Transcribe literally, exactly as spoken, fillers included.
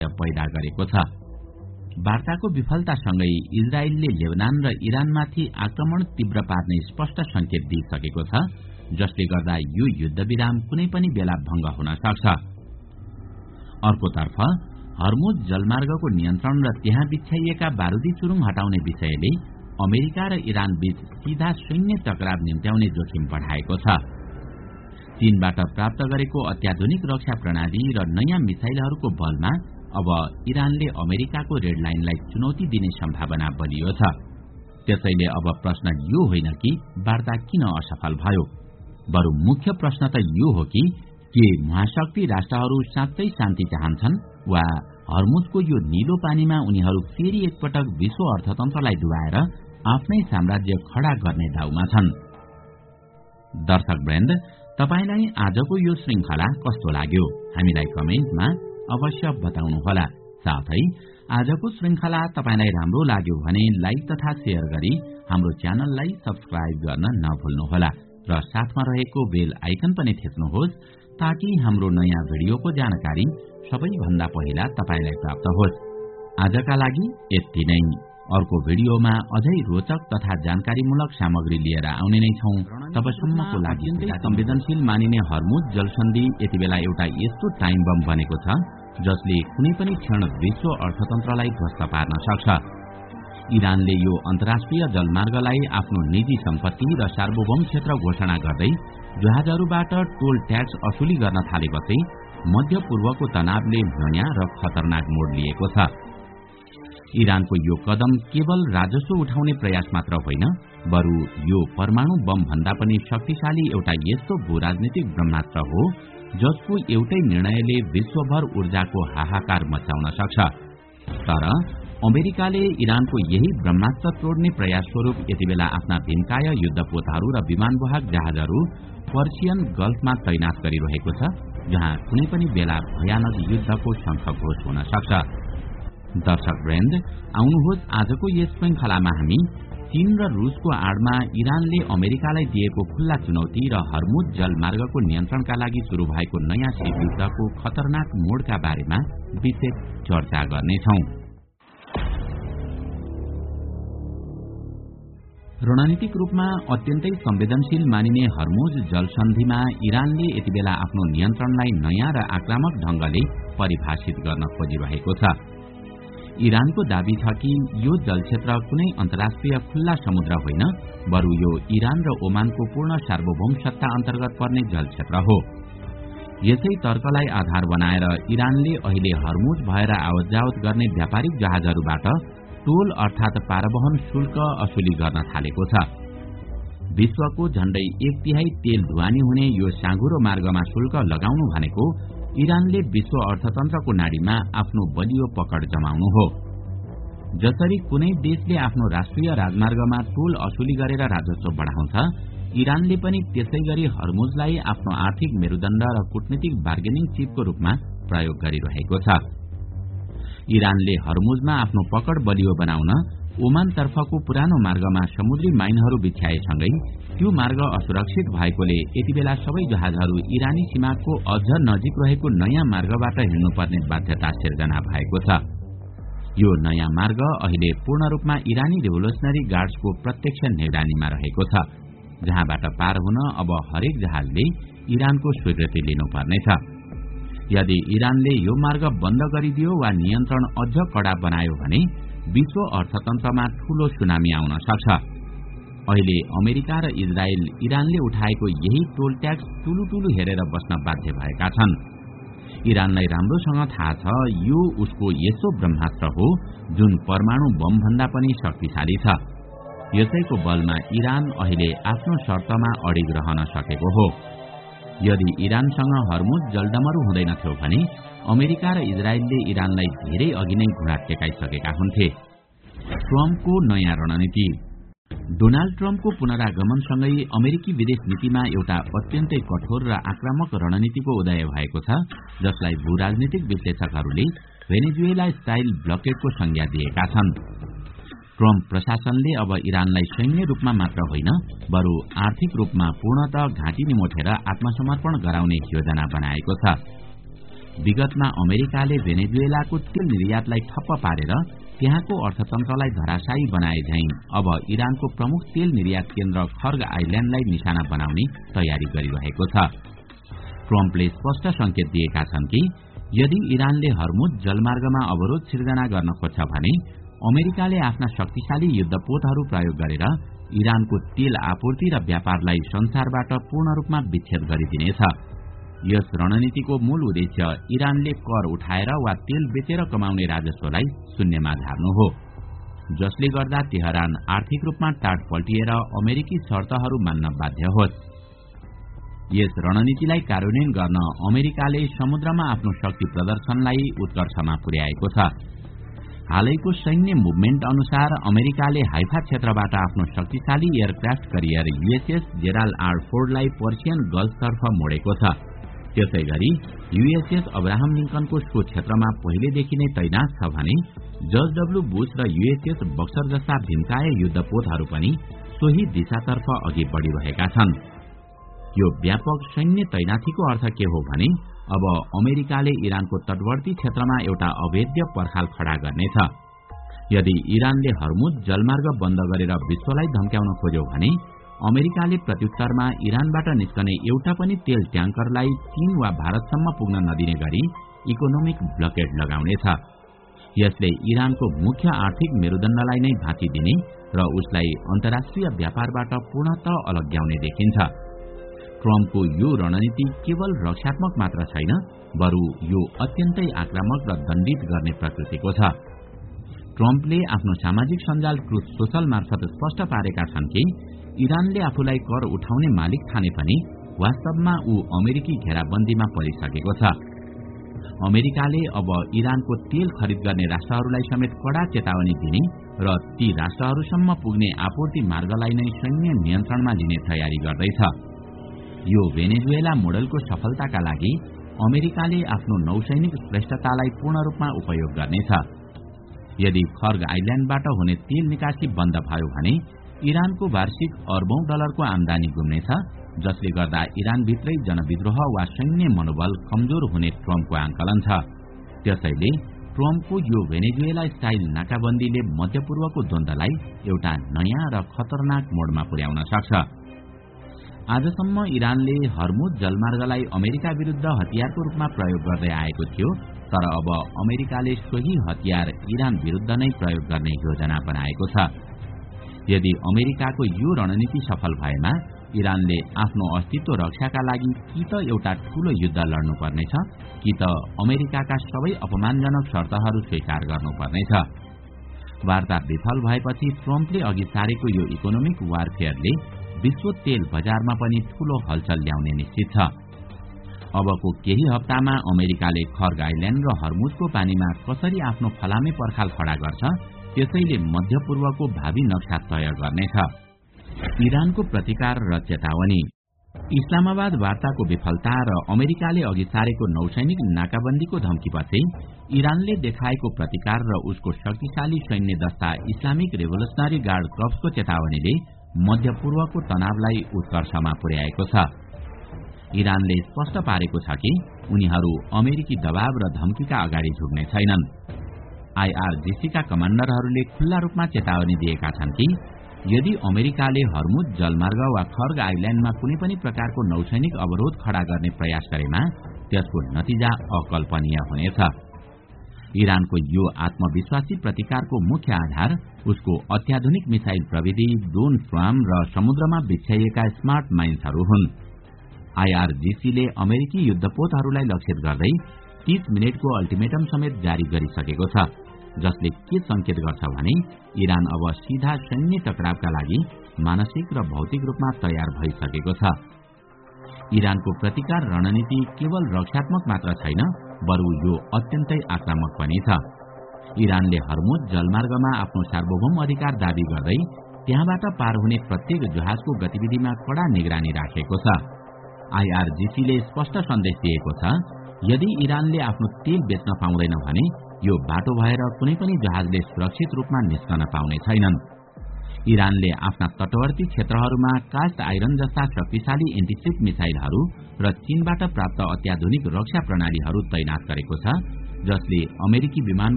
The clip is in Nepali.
पैदा गरेको छ। वार्ताको विफलतासँगै इजरायलले लेबनान र इरानमाथि आक्रमण तीव्र पार्ने स्पष्ट संकेत दिइसकेको छ, जसले गर्दा यो युद्धविराम कुनै पनि बेला भंग हुन सक्छ। अर्कोतर्फ हर्मुज जलमार्गको नियन्त्रण र त्यहाँ बिछ्याइएका बारूदी चुरुङ हटाउने विषयले अमेरिका र इरान बीच सीधा सैन्य टकराव निम्त्याउने जोखिम बढाएको छ। चीनबाट प्राप्त गरेको अत्याधुनिक रक्षा प्रणाली र नयाँ मिसाइलहरूको बलमा अब इरानले अमेरिकाको रेड लाइनलाई चुनौती दिने सम्भावना बलियो छ। त्यसैले अब प्रश्न यो होइन कि वार्ता किन असफल भयो, बरु मुख्य प्रश्न त यो हो कि के महाशक्ति राष्ट्रहरू साँच्चै शान्ति चाहन्छन् वा हर्मुजको यो नीलो पानीमा उनीहरू फेरि एकपटक विश्व अर्थतन्त्रलाई डुबाएर आफ्नै साम्राज्य खडा गर्ने दाउमा छन्। दर्शकवृन्द, तपाईलाई आजको यो श्रृंखला कस्तो लाग्यो हामीलाई कमेन्टमा अवश्य बताउनुहोला। साथै आजको श्रृंखला तपाईलाई राम्रो लाग्यो भने लाइक तथा शेयर गरी हाम्रो च्यानललाई सब्स्क्राइब गर्न नभुल्नुहोला र साथमा रहेको बेल आइकन पनि थिच्नुहोस् ताकि हाम्रो नयाँ भिडियोको जानकारी सबैभन्दा पहिला तपाईलाई प्राप्त होस्। आजका लागि यति नै। अर्को भिडियोमा अझै रोचक तथा जानकारीमूलक सामग्री लिएर आउने नै छौं। तबसम्मको लागि संवेदनशील मानिने हर्मुज जलसन्धि यति बेला एउटा यस्तो टाइम बम बनेको छ जसले कुनै पनि क्षण विश्व अर्थतन्त्रलाई ध्वस्त पार्न सक्छ। इरानले यो अन्तर्राष्ट्रिय जलमार्गलाई आफ्नो निजी सम्पत्ति र सार्वभौम क्षेत्र घोषणा गर्दै जहाजहरूबाट टोल ट्याक्स असुली गर्न थालेपछि मध्य पूर्वको तनावले नयाँ र खतरनाक मोड लिएको छ। इरानको यो कदम केवल राजस्व उठाउने प्रयास मात्र होइन, बरु यो परमाणु बम भन्दा पनि शक्तिशाली एउटा यस्तो भूराजनीतिक ब्रह्मास्त्र हो जसको एउटै निर्णयले विश्वभर ऊर्जाको हाहाकार मचाउन सक्छ। तर अमेरिकाले इरानको यही ब्रह्मास्त्र तोड्ने प्रयास स्वरूप यति बेला आफ्ना भीमकाय युद्धपोतहरू र विमानवाहक जहाजहरू पर्सियन गल्फमा तैनात गरिरहेको छ, जहाँ कुनै पनि बेला भयानक युद्धको शंखघोष हुन सक्छ। दर्शकवृन्द, आउनुहोस् आजको यस श्रृंखलामा हामी चीन र रूसको आडमा इरानले अमेरिकालाई दिएको खुल्ला चुनौती र हर्मुज जलमार्गको नियन्त्रणका लागि शुरू भएको नयाँ शीतयुद्धको खतरनाक मोडका बारेमा विशेष चर्चा गर्नेछौं। रणनीतिक रूपमा अत्यन्तै संवेदनशील मानिने हर्मुज जलसन्धिमा इरानले यति बेला आफ्नो नियन्त्रणलाई नयाँ र आक्रामक ढंगले परिभाषित गर्न खोजिरहेको छ। इरानको दावी छ कि यो जलक्षेत्र कुनै अन्तर्राष्ट्रिय खुल्ला समुद्र होइन, बरु यो इरान र ओमानको पूर्ण सार्वभौम सत्ता अन्तर्गत पर्ने जलक्षेत्र हो। यसै तर्कलाई आधार बनाएर इरानले अहिले हर्मुज भएर आवतजावत गर्ने व्यापारिक जहाजहरूबाट टोल अर्थात पारवहन शुल्क असुली गर्न थालेको छ। विश्वको झण्डै एक तिहाई तेल ढुवानी हुने यो साँघुरो मार्गमा शुल्क लगाउनु भनेको इरानले विश्व अर्थतन्त्रको नाडीमा आफ्नो बलियो पकड जमाउनु हो। जसरी कुनै देशले आफ्नो राष्ट्रिय राजमार्गमा टोल असुली गरेर राजस्व बढाउँछ, इरानले पनि त्यसै गरी हर्मुजलाई आफ्नो आर्थिक मेरुदण्ड र कूटनीतिक बार्गेनिङ चिपको रूपमा प्रयोग गरिरहेको छ। इरानले हर्मुजमा आफ्नो पकड बलियो बनाउन ओमान तर्फको पुरानो मार्गमा समुद्री माइनहरू बिछ्याएसँगै त्यो मार्ग असुरक्षित भएकोले यति बेला सबै जहाजहरू इरानी सीमाको अझ नजिक रहेको नयाँ मार्गबाट हिँड्नुपर्ने बाध्यता सिर्जना भएको छ। यो नयाँ मार्ग अहिले पूर्ण रूपमा इरानी रिभोल्युसनरी गार्ड्सको प्रत्यक्ष निगरानीमा रहेको छ, जहाँबाट पार हुन अब हरेक जहाजले इरानको स्वीकृति लिनुपर्नेछ। यदि इरानले यो मार्ग बन्द गरिदियो वा नियन्त्रण अझ कड़ा बनायो भने विश्व अर्थतन्त्रमा ठूलो सुनामी आउन सक्छ। अहिले अमेरिका र इजरायल इरानले उठाएको यही टोल ट्याक्स टुलु टुलु हेरेर बस्न बाध्य भएका छन्। इरानलाई राम्रोसँग थाहा छ यो उसको यसो ब्रह्मास्त्र हो जुन परमाणु बम भन्दा पनि शक्तिशाली छ। यसैको बलमा इरान अहिले आफ्नो शर्तमा अडिग रहन सकेको हो। यदि इरानसँग हर्मुज जलडमरु हुँदैनथ्यो भने अमेरिका र इजरायलले इरानलाई धेरै अघि नै घुँडा टेकाइसकेका हुन्थे। ट्रम्पको नयाँ रणनीति। डोनाल्ड ट्रम्पको पुनरागमनसँगै अमेरिकी विदेश नीतिमा एउटा अत्यन्तै कठोर र आक्रामक रणनीतिको उदय भएको छ, जसलाई भूराजनीतिक विश्लेषकहरूले भेनेजुएला स्टाइल ब्लकेडको संज्ञा दिएका छन्। ट्रम्प प्रशासनले अब इरानलाई सैन्य रूपमा मात्र होइन बरु आर्थिक रूपमा पूर्णतः घाँटी निमोठेर आत्मसमर्पण गराउने योजना बनाएको छ। विगतमा अमेरिकाले भेनेजुएलाको तेल निर्यातलाई ठप्प पारेर त्यहाँको अर्थतन्त्रलाई धराशायी बनाए झैं अब इरानको प्रमुख तेल निर्यात केन्द्र खर्ग आइल्याण्डलाई निशाना बनाउने तयारी गरिरहेको छ। ट्रम्पले स्पष्ट संकेत दिएका छन् कि यदि इरानले हर्मुज जलमार्गमा अवरोध सिर्जना गर्न खोज्छ भने अमेरिकाले आफ्ना शक्तिशाली युद्धपोतहरू प्रयोग गरेर इरानको तेल आपूर्ति र व्यापारलाई संसारबाट पूर्ण रूपमा विच्छेद गरिदिनेछ। यस रणनीतिको मूल उद्देश्य इरानले कर उठाएर वा तेल बेचेर कमाउने राजस्वलाई शून्यमा झार्नु हो, जसले गर्दा तेहरान आर्थिक रूपमा टाट पल्टिएर अमेरिकी शर्तहरू मान्न बाध्य होस्। यस रणनीतिलाई कार्यान्वयन गर्न अमेरिकाले समुद्रमा आफ्नो शक्ति प्रदर्शनलाई उत्कर्षमा पुर्याएको छ। हालैको सैन्य मुभमेन्ट अनुसार अमेरिकाले हाइफा क्षेत्रबाट आफ्नो शक्तिशाली aircraft carrier USS Gerald R फोर्डलाई Persian गल्फतर्फ मोडेको छ। त्यसै गरी यूएसएस अब्राहम लिंकनको सो क्षेत्रमा पहिलेदेखि नै तैनाथ छ भने जर्ज डब्ल्यू बुश र यूएसएस बक्सर जस्ता भिन्काय युद्धपोतहरू पनि सोही दिशातर्फ अघि बढ़िरहेका छन्। यो व्यापक सैन्य तैनाथीको अर्थ के हो भने अब अमेरिकाले इरानको तटवर्ती क्षेत्रमा एउटा अवैध पर्खाल खड़ा गर्नेछ। यदि इरानले हर्मुज जलमार्ग बन्द गरेर विश्वलाई धम्क्याउन खोज्यो भने अमेरिकाले प्रत्युत्तरमा इरानबाट निस्कने एउटा पनि तेल ट्याङ्करलाई चीन वा भारतसम्म पुग्न नदिने गरी इकोनोमिक ब्लकेड लगाउनेछ। यसले इरानको मुख्य आर्थिक मेरुदण्डलाई नै भाँचिदिने र उसलाई अन्तर्राष्ट्रिय व्यापारबाट पूर्णतः अलग्याउने देखिन्छ। ट्रम्पको यो रणनीति केवल रक्षात्मक मात्र छैन, बरु यो अत्यन्तै आक्रामक र दण्डित गर्ने प्रकृतिको छ। ट्रम्पले आफ्नो सामाजिक सञ्जाल ट्रुथ सोशल मार्फत स्पष्ट पारेका छन् कि इरानले आफूलाई कर उठाउने मालिक ठाने पनि वास्तवमा ऊ अमेरिकी घेराबन्दीमा परिसकेको छ। अमेरिकाले अब इरानको तेल खरिद गर्ने राष्ट्रहरूलाई समेत कड़ा चेतावनी दिने र ती राष्ट्रहरूसम्म पुग्ने आपूर्ति मार्गलाई नै सैन्य नियन्त्रणमा लिने तयारी गर्दैछ। यो भेनेजुएला मोडलको सफलताका लागि अमेरिकाले आफ्नो नौसैनिक श्रेष्ठतालाई पूर्ण रूपमा उपयोग गर्नेछ। यदि खर्ग आइल्याण्डबाट हुने तेल निकासी बन्द भयो भने इरानको वार्षिक अर्बौं डलरको आमदानी गुम्नेछ, जसले गर्दा इरानभित्रै जनविद्रोह वा सैन्य मनोबल कमजोर हुने ट्रम्पको आंकलन छ। त्यसैले ट्रम्पको यो भेनेजुएला स्टाइल नाकाबन्दीले मध्यपूर्वको द्वन्द्वलाई एउटा नयाँ र खतरनाक मोडमा पुर्याउन सक्छ। आजसम्म इरानले हर्मुज जलमार्गलाई अमेरिका विरुद्ध हतियारको रूपमा प्रयोग गर्दै आएको थियो, तर अब अमेरिकाले सोही हतियार इरान विरुद्ध नै प्रयोग गर्ने योजना बनाएको छ। यदि अमेरिकाको यो रणनीति सफल भएमा इरानले आफ्नो अस्तित्व रक्षाका लागि कि त एउटा ठूलो युद्ध लड्नुपर्नेछ कि त अमेरिकाका सबै अपमानजनक शर्तहरू स्वीकार गर्नुपर्नेछ। वार्ता विफल भएपछि ट्रम्पले अघि सारेको यो इकोनोमिक वारफेयरले विश्व तेल बजारमा पनि ठूलो हलचल ल्याउने निश्चित छ। अबको केही हप्तामा अमेरिकाले खर्ग आइल्याण्ड र हर्मुजको पानीमा कसरी आफ्नो फलामे पर्खाल खड़ा गर्छ, त्यसैले मध्यपूर्वको भावी नक्सा तय गर्नेछ। इरानको प्रतिकार र चेतावनी। इस्लामाबाद वार्ताको विफलता र अमेरिकाले अघि सारेको नौसैनिक नाकाबन्दीको धम्कीपछि इरानले देखाएको प्रतिकार र उसको शक्तिशाली सैन्य दस्ता इस्लामिक रेभोल्युसनरी गार्ड कर्प्सको चेतावनीले मध्यपूर्वको तनावलाई उत्कर्षमा पुर्याएको छ। इरानले स्पष्ट पारेको छ कि उनीहरू अमेरिकी दबाव र धम्कीका अगाडि झुक्ने छैनन्। आईआरजीसीका कमाण्डरहरूले खुल्ला रूपमा चेतावनी दिएका छन् कि यदि अमेरिकाले हर्मुज जलमार्ग वा खर्ग आइल्याण्डमा कुनै पनि प्रकारको नौसैनिक अवरोध खड़ा गर्ने प्रयास गरेमा त्यसको नतिजा अकल्पनीय हुनेछ। इरानको यो आत्मविश्वासी प्रतिकारको मुख्य आधार उसको अत्याधुनिक मिसाइल प्रविधि, ड्रोन फार्म र समुद्रमा बिछ्याइएका स्मार्ट माइन्सहरू हुन्। आईआरजीसीले अमेरिकी युद्धपोतहरूलाई लक्षित गर्दै तीस मिनटको अल्टिमेटम समेत जारी गरिसकेको छ, जसले के संकेत गर्छ भने इरान अब सीधा सैन्य टकरावका लागि मानसिक र भौतिक रूपमा तयार भइसकेको छ। इरानको प्रतिकार रणनीति केवल रक्षात्मक मात्र छैन, बरु यो अत्यन्तै आक्रामक पनि छ। इरानले हर्मुज जलमार्गमा आफ्नो सार्वभौम अधिकार दावी गर्दै त्यहाँबाट पार हुने प्रत्येक जहाजको गतिविधिमा कड़ा निगरानी राखेको छ। आईआरजीसीले स्पष्ट सन्देश दिएको छ, यदि इरानले आफ्नो तेल बेच्न पाउँदैन भने यो बाटो भएर कुनै पनि जहाजले सुरक्षित रूपमा निस्कन पाउने छैनन्। इरानले आफ्ना तटवर्ती क्षेत्रहरूमा कास्ट आइरन जस्ता शक्तिशाली एन्टिशिप मिसाइलहरू र चीनबाट प्राप्त अत्याधुनिक रक्षा प्रणालीहरू तैनात गरेको छ, जसले अमेरिकी विमान